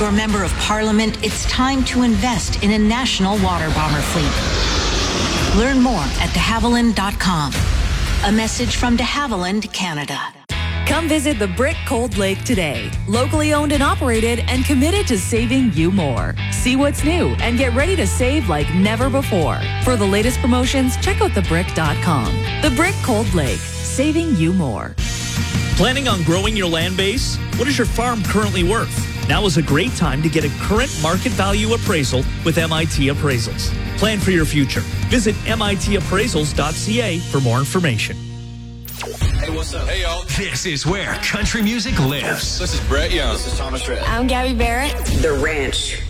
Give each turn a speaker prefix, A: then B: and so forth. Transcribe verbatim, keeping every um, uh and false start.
A: Your Member of Parliament, it's time to invest in a national water bomber fleet. Learn more at de havilland dot com. A message from de Havilland, Canada.
B: Come visit the Brick Cold Lake today. Locally owned and operated and committed to saving you more. See what's new and get ready to save like never before. For the latest promotions, check out the brick dot com. The Brick Cold Lake, saving you more.
C: Planning on growing your land base? What is your farm currently worth? Now is a great time to get a current market value appraisal with M I T Appraisals. Plan for your future. Visit M I T appraisals dot C A for more information.
D: Hey, what's up? Hey, y'all.
E: This is where country music lives.
D: This is Brett Young. This is Thomas Rhett.
F: I'm Gabby Barrett.
G: The Ranch.